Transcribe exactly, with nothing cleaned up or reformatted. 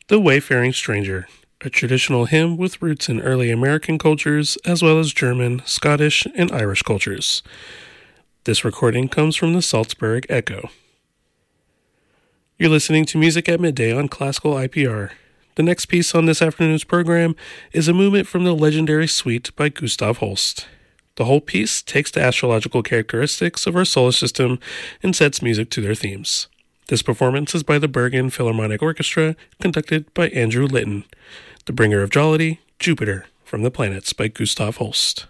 The Wayfaring Stranger, a traditional hymn with roots in early American cultures as well as German, Scottish, and Irish cultures. This recording comes from the Salzburg Echo. You're listening to Music at Midday on Classical I P R. The next piece on this afternoon's program is a movement from the legendary Suite by Gustav Holst. The whole piece takes the astrological characteristics of our solar system and sets music to their themes. This performance is by the Bergen Philharmonic Orchestra, conducted by Andrew Litton. The Bringer of Jollity, Jupiter, from the Planets by Gustav Holst.